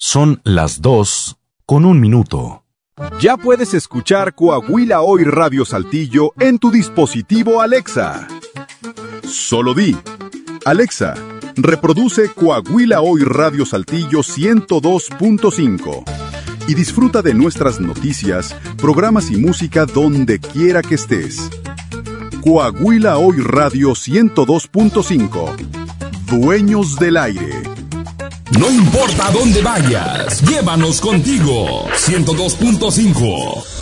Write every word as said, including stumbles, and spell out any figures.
Son las dos con un minuto. Ya puedes escuchar Coahuila Hoy Radio Saltillo en tu dispositivo Alexa. Solo di: Alexa, reproduce Coahuila Hoy Radio Saltillo ciento dos punto cinco y disfruta de nuestras noticias, programas y música donde quiera que estés. Coahuila Hoy Radio ciento dos punto cinco. Dueños del aire. No importa dónde vayas, llévanos contigo. ciento dos punto cinco.